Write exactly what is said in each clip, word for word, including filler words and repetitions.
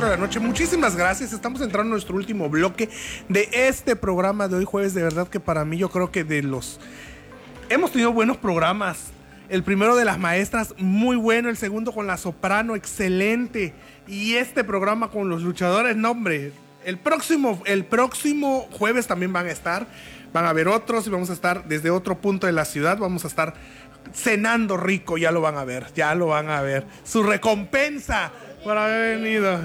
de la noche. Muchísimas gracias. Estamos entrando en nuestro último bloque de este programa de hoy jueves. De verdad que para mí yo creo que de los... Hemos tenido buenos programas. El primero de las maestras, muy bueno. El segundo con la soprano, excelente. Y este programa con los luchadores, no hombre. El próximo, el próximo jueves también van a estar. Van a haber otros y vamos a estar desde otro punto de la ciudad. Vamos a estar cenando rico, ya lo van a ver, ya lo van a ver. Su recompensa por haber venido.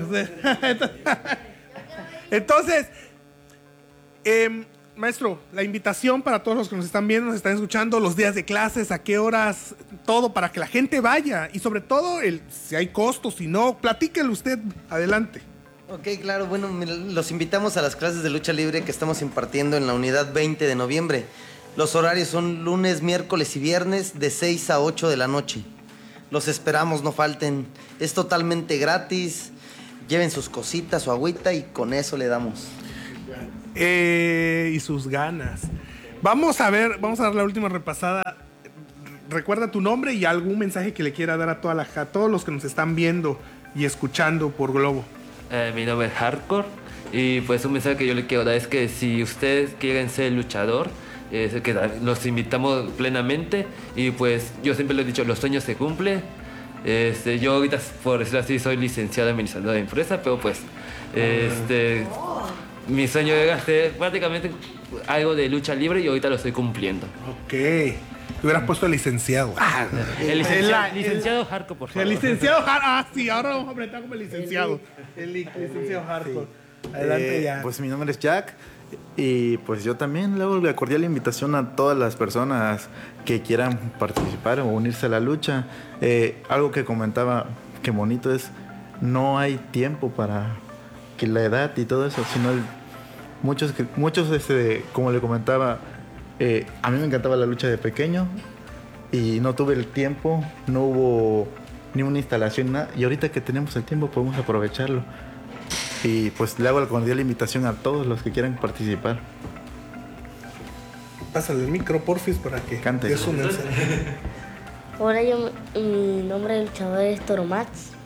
Entonces, eh, maestro, la invitación para todos los que nos están viendo, nos están escuchando, los días de clases, a qué horas, todo para que la gente vaya y sobre todo, el, si hay costos, si no, platíquelo usted, adelante. Ok, claro, bueno, los invitamos a las clases de lucha libre que estamos impartiendo en la unidad veinte de noviembre. Los horarios son lunes, miércoles y viernes de seis a ocho de la noche. Los esperamos, no falten. Es totalmente gratis. Lleven sus cositas, su agüita y con eso le damos. Eh, y sus ganas. Vamos a ver, vamos a dar la última repasada. Recuerda tu nombre y algún mensaje que le quiera dar a, toda la, a todos los que nos están viendo y escuchando por Globo. Eh, mi nombre es Hardcore y pues un mensaje que yo le quiero dar es que si ustedes quieren ser luchador, Eh, que los invitamos plenamente y pues yo siempre lo he dicho, los sueños se cumplen. Este, yo ahorita, por decirlo así, soy licenciado administrador de empresa, pero pues este, mi sueño era hacer prácticamente algo de lucha libre y ahorita lo estoy cumpliendo. Ok, te hubieras puesto el licenciado. Ah, el licenciado, el, licenciado Hardcore, por favor. El licenciado Hardcore, ah sí, ahora vamos a apretar como el licenciado. El, el licenciado Hardcore. Sí. Adelante eh, ya. Pues mi nombre es Jack. Y pues yo también le hago la cordial invitación a todas las personas que quieran participar o unirse a la lucha. Eh, algo que comentaba que bonito es, no hay tiempo para que la edad y todo eso, sino el, muchos, muchos este, como le comentaba, eh, a mí me encantaba la lucha de pequeño y no tuve el tiempo, no hubo ni una instalación, nada, y ahorita que tenemos el tiempo podemos aprovecharlo. Y pues le hago la cordial invitación a todos los que quieran participar. Pásale el micro, porfis, para que cante. Hola, yo, mi nombre del luchador es Toro Max.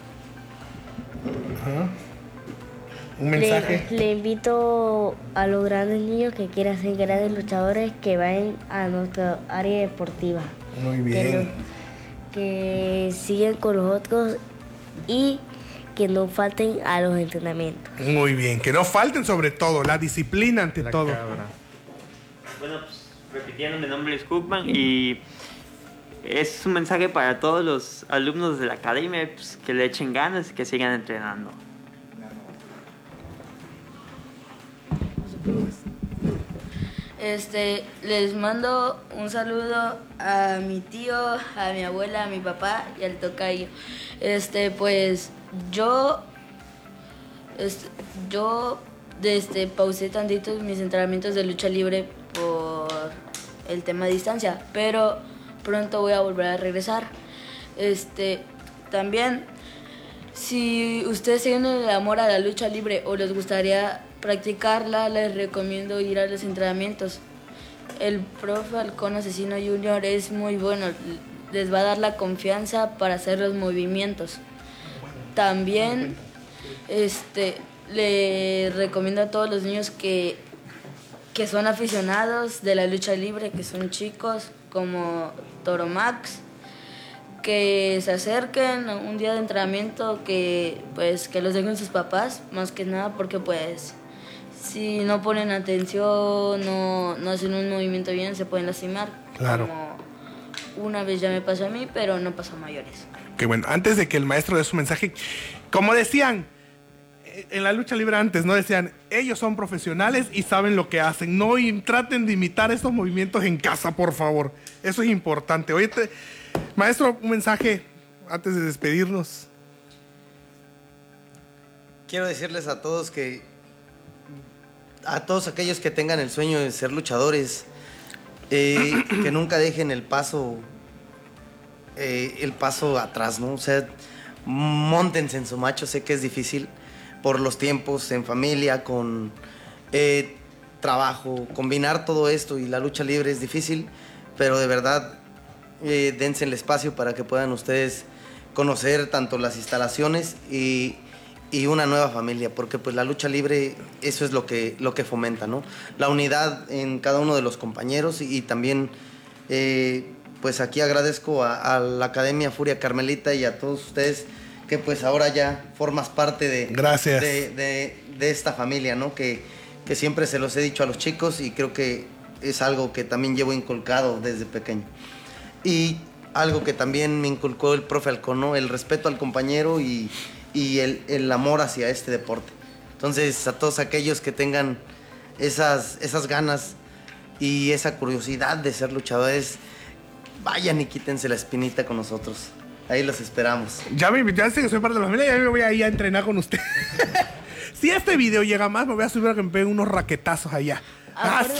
Ajá. Un mensaje. Le, le invito a los grandes niños que quieran ser grandes luchadores que vayan a nuestra área deportiva. Muy bien. Que, no, que sigan con nosotros y que no falten a los entrenamientos. Muy bien, que no falten sobre todo, la disciplina ante la todo. Cabra. Bueno, pues repitiendo, mi nombre es Cookman y es un mensaje para todos los alumnos de la academia, pues, que le echen ganas y que sigan entrenando. Este, les mando un saludo a mi tío, a mi abuela, a mi papá y al tocayo. Este, pues yo, este, yo, este, pausé tantito mis entrenamientos de lucha libre por el tema de distancia, pero pronto voy a volver a regresar. Este, también, si ustedes tienen el amor a la lucha libre o les gustaría practicarla, les recomiendo ir a los entrenamientos. El profe Halcón Asesino Junior es muy bueno, les va a dar la confianza para hacer los movimientos. También este, le recomiendo a todos los niños que, que son aficionados de la lucha libre, que son chicos como Toro Max, que se acerquen a un día de entrenamiento, que pues que los dejen sus papás, más que nada porque pues si no ponen atención, no, no hacen un movimiento bien, se pueden lastimar. Claro. Como una vez ya me pasó a mí, pero no pasó a mayores. Que bueno, antes de que el maestro dé su mensaje, como decían en la lucha libre antes, no decían, ellos son profesionales y saben lo que hacen, no y traten de imitar estos movimientos en casa, por favor. Eso es importante. Oye, te, maestro, un mensaje antes de despedirnos. Quiero decirles a todos que a todos aquellos que tengan el sueño de ser luchadores, eh, que nunca dejen el paso eh, el paso atrás, ¿no? O sea, móntense en su macho. Sé que es difícil por los tiempos, en familia, con eh, trabajo, combinar todo esto y la lucha libre es difícil, pero de verdad eh, dense el espacio para que puedan ustedes conocer tanto las instalaciones y, y una nueva familia, porque pues la lucha libre eso es lo que, lo que fomenta, ¿no? La unidad en cada uno de los compañeros y, y también eh, pues aquí agradezco a, a la Academia Furia Carmelita y a todos ustedes que pues ahora ya formas parte de, Gracias. de, de, de esta familia, ¿no? Que, que siempre se los he dicho a los chicos y creo que es algo que también llevo inculcado desde pequeño. Y algo que también me inculcó el profe Halcón, ¿no? El respeto al compañero y, y el, el amor hacia este deporte. Entonces, a todos aquellos que tengan esas, esas ganas y esa curiosidad de ser luchadores, vayan y quítense la espinita con nosotros. Ahí los esperamos. Ya me invitaste que soy parte de la familia, ya me voy a ir a entrenar con usted. Si este video llega más, me voy a subir a que me peguen unos raquetazos allá. Acuérdense-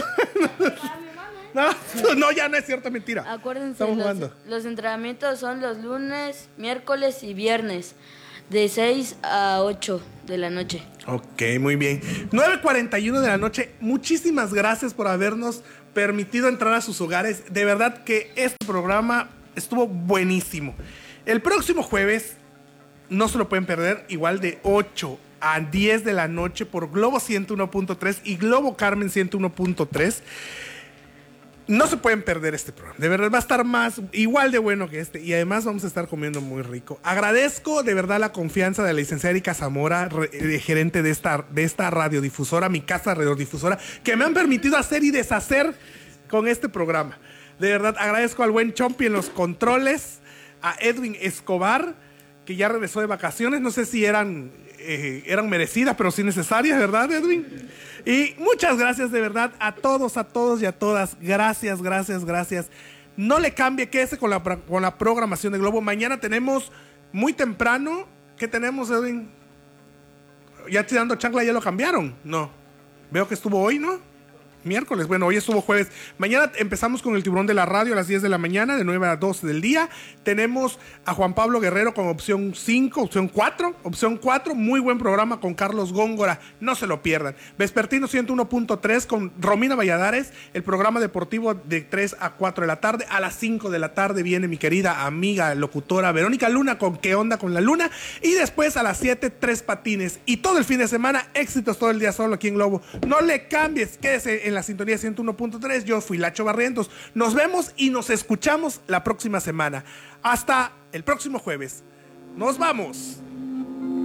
No, no, ya no es cierto, mentira. Acuérdense, Estamos los, jugando. los entrenamientos son los lunes, miércoles y viernes, de seis a ocho de la noche. Ok, muy bien. nueve cuarenta y uno de la noche. Muchísimas gracias por habernos permitido entrar a sus hogares. De verdad que este programa estuvo buenísimo. El próximo jueves, no se lo pueden perder, igual de ocho a diez de la noche por Globo ciento uno punto tres y Globo Carmen ciento uno punto tres. No se pueden perder este programa. De verdad va a estar más, igual de bueno que este. Y además vamos a estar comiendo muy rico. Agradezco de verdad la confianza de la licenciada Erika Zamora, re, eh, gerente de esta, de esta radiodifusora, mi casa radiodifusora, que me han permitido hacer y deshacer con este programa. De verdad agradezco al buen Chompi en los controles, a Edwin Escobar, que ya regresó de vacaciones. No sé si eran, eh, eran merecidas, pero sí necesarias, ¿verdad, Edwin? Y muchas gracias de verdad a todos, a todos y a todas. Gracias, gracias, gracias. No le cambie, quédese con la, con la programación de Globo. Mañana tenemos muy temprano. ¿Qué tenemos, Edwin? Ya tirando chancla, ya lo cambiaron. No. Veo que estuvo hoy, ¿no? Miércoles, bueno, hoy estuvo jueves. Mañana empezamos con el Tiburón de la Radio a las diez de la mañana, de nueve a doce del día. Tenemos a Juan Pablo Guerrero con opción cinco, opción cuatro, opción cuatro, muy buen programa con Carlos Góngora, no se lo pierdan. Vespertino ciento uno punto tres con Romina Valladares, el programa deportivo de tres a cuatro de la tarde. A las cinco de la tarde viene mi querida amiga locutora Verónica Luna con ¿Qué onda con la Luna? Y después a las siete, Tres Patines. Y todo el fin de semana, éxitos todo el día solo aquí en Globo. No le cambies, quédese en la sintonía ciento uno punto tres. Yo fui Lacho Barrientos. Nos vemos y nos escuchamos la próxima semana. Hasta el próximo jueves. Nos vamos.